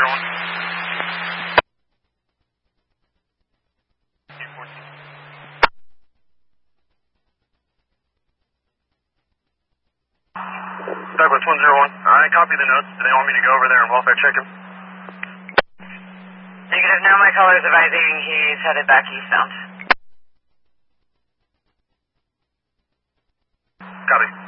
Douglas 101. I copy the notes. Do they want me to go over there and welfare check him? Negative. Now my caller's advising he's headed back eastbound. Copy.